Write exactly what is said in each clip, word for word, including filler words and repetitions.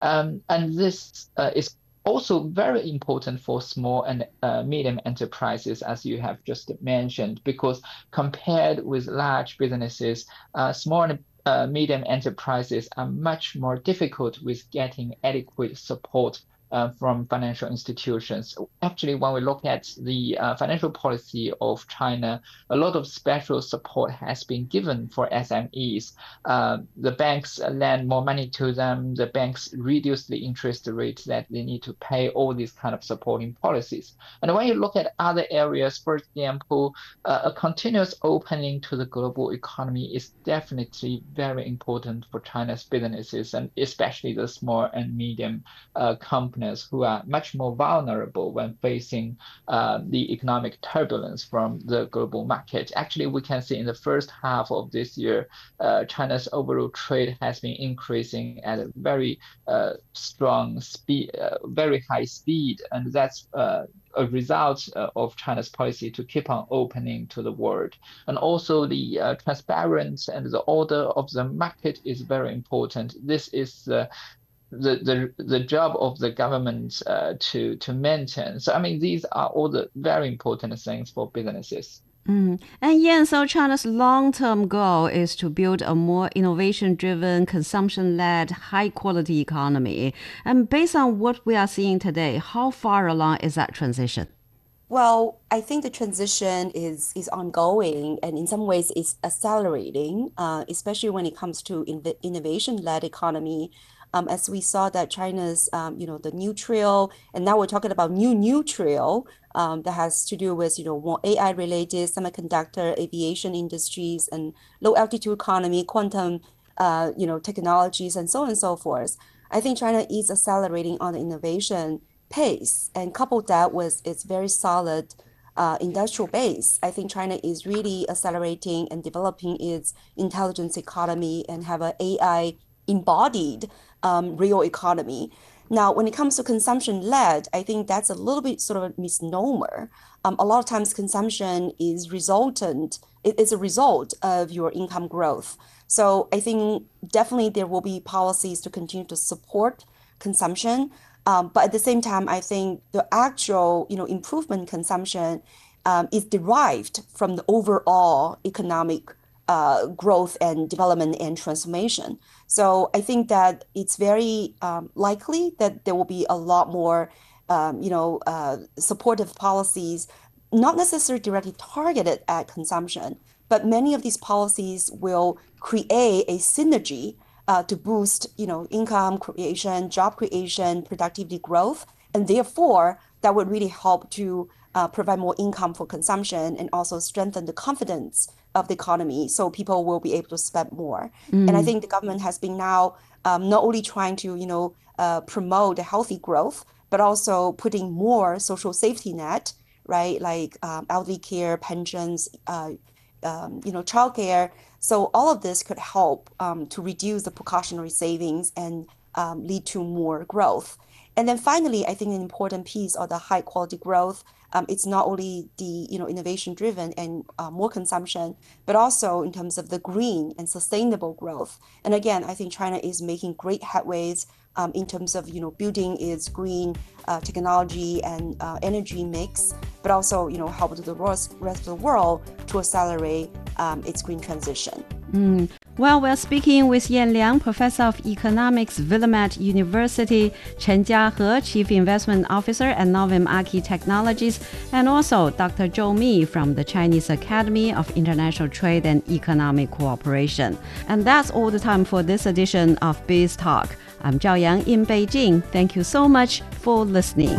Um, and this uh, is also very important for small and uh, medium enterprises, as you have just mentioned, because compared with large businesses, uh, small and uh, medium enterprises are much more difficult with getting adequate support uh, from financial institutions. Actually, when we look at the uh, financial policy of China, a lot of special support has been given for S M Es. Uh, the banks lend more money to them. The banks reduce the interest rate that they need to pay, all these kind of supporting policies. And when you look at other areas, for example, uh, a continuous opening to the global economy is definitely very important for China's businesses, and especially the small and medium uh, companies who are much more vulnerable when facing uh, the economic turbulence from the global market. Actually, we can see in the first half of this year, uh, China's overall trade has been increasing at a very uh, strong speed, uh, very high speed, and that's uh, a result uh, of China's policy to keep on opening to the world. And also the uh, transparency and the order of the market is very important. This is uh, the, the the job of the government uh, to to maintain. So I mean, these are all the very important things for businesses. Mm. And yeah, so China's long-term goal is to build a more innovation-driven, consumption-led, high-quality economy. And based on what we are seeing today, how far along is that transition? Well, I think the transition is is ongoing and in some ways is accelerating, uh, especially when it comes to in innovation-led economy. Um, as we saw that China's, um, you know, the new trail, and now we're talking about new new trail um, that has to do with, you know, more A I-related semiconductor, aviation industries, and low-altitude economy, quantum, uh, you know, technologies, and so on and so forth. I think China is accelerating on the innovation pace, and coupled that with its very solid uh, industrial base, I think China is really accelerating and developing its intelligence economy and have an A I embodied um, real economy. Now, when it comes to consumption-led, I think that's a little bit sort of a misnomer. Um, a lot of times consumption is resultant, it is a result of your income growth. So I think definitely there will be policies to continue to support consumption. Um, but at the same time, I think the actual, you know, improvement in consumption um, is derived from the overall economic uh, growth and development and transformation. So I think that it's very um, likely that there will be a lot more, um, you know, uh, supportive policies, not necessarily directly targeted at consumption, but many of these policies will create a synergy uh, to boost, you know, income creation, job creation, productivity growth, and therefore that would really help to uh, provide more income for consumption and also strengthen the confidence of the economy, so people will be able to spend more. Mm. And I think the government has been now um, not only trying to, you know, uh, promote a healthy growth, but also putting more social safety net, right, like um, elderly care, pensions, uh, um, you know, childcare. So all of this could help um, to reduce the precautionary savings and um, lead to more growth. And then finally, I think an important piece of the high quality growth, um, it's not only the, you know, innovation driven and uh, more consumption, but also in terms of the green and sustainable growth. And again, I think China is making great headways um, in terms of, you know, building its green uh, technology and uh, energy mix, but also, you know, help the rest of the world to accelerate um, its green transition. Mm. Well, we're speaking with Yan Liang, Professor of Economics, Willamette University, Chen Jiahe, Chief Investment Officer at Novum Archi Technologies, and also Doctor Zhou Mi from the Chinese Academy of International Trade and Economic Cooperation. And that's all the time for this edition of Biz Talk. I'm Zhao Yang in Beijing. Thank you so much for listening.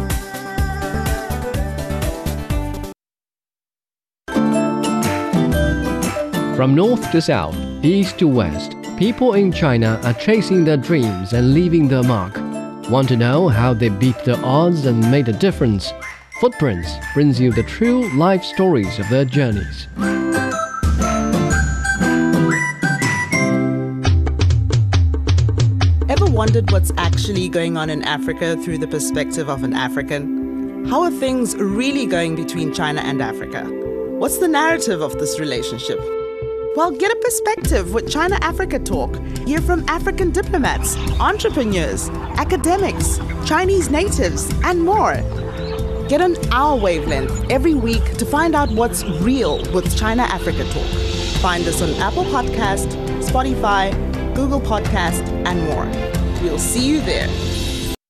From north to south, east to west, people in China are chasing their dreams and leaving their mark. Want to know how they beat the odds and made a difference? Footprints brings you the true life stories of their journeys. Ever wondered what's actually going on in Africa through the perspective of an African? How are things really going between China and Africa? What's the narrative of this relationship? Well, get a perspective with China Africa Talk. Hear from African diplomats, entrepreneurs, academics, Chinese natives, and more. Get on our wavelength every week to find out what's real with China Africa Talk. Find us on Apple Podcast, Spotify, Google Podcast, and more. We'll see you there.